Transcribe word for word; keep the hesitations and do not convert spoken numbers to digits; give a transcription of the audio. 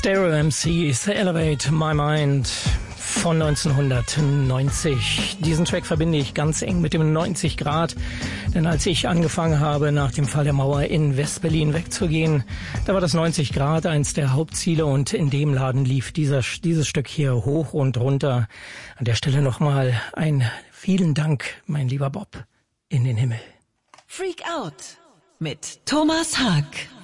Stereo M Cs, Elevate My Mind von neunzehnhundertneunzig. Diesen Track verbinde ich ganz eng mit dem neunzig Grad, denn als ich angefangen habe, nach dem Fall der Mauer in Westberlin wegzugehen, da war das neunzig Grad eins der Hauptziele und in dem Laden lief dieser, dieses Stück hier hoch und runter. An der Stelle nochmal ein vielen Dank, mein lieber Bob, in den Himmel. Freak Out mit Thomas Haag.